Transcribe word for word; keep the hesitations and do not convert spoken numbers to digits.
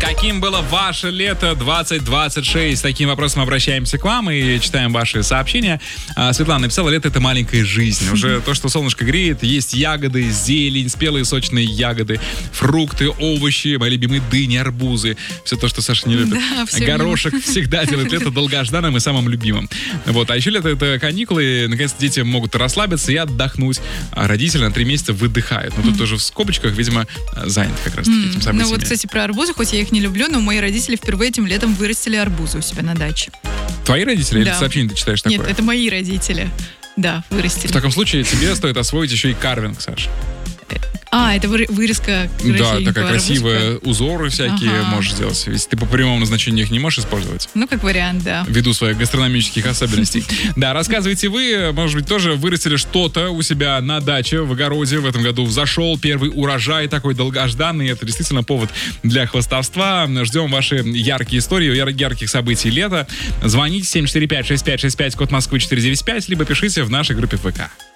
Каким было ваше лето двадцать двадцать шесть? С таким вопросом обращаемся к вам и читаем ваши сообщения. А, Светлана написала: лето — это маленькая жизнь. Уже то, что солнышко греет, есть ягоды, зелень, спелые сочные ягоды, фрукты, овощи, мои любимые дыни, арбузы. Все то, что Саша не любит. Да, Горошек мимо. Всегда делает лето долгожданным и самым любимым. Вот. А еще лето — это каникулы. Наконец-то дети могут расслабиться и отдохнуть. А родители на три месяца выдыхают. Но тут mm. тоже в скобочках, видимо, занят как раз mm. этим событиями. Ну вот, кстати, про арбузы, хоть я их не люблю, но мои родители впервые этим летом вырастили арбузы у себя на даче. Твои родители? Да. Или сообщение ты читаешь такое? Нет, это мои родители. Да, вырастили. В таком случае тебе стоит освоить еще и карвинг, Саш. А, это вы, вырезка Да, такая красивая, арбузика. Узоры всякие Ага. можешь сделать. Если ты по прямому назначению их не можешь использовать. Ну, как вариант, да. Ввиду своих гастрономических особенностей. Да, рассказывайте вы, может быть, тоже вырастили что-то у себя на даче, в огороде. В этом году взошел первый урожай, такой долгожданный. Это действительно повод для хвастовства. Ждем ваши яркие истории, яр- ярких событий лета. Звоните семь четыре пять шесть пять шесть пять, код Москвы четыреста девяносто пять, либо пишите в нашей группе ВК.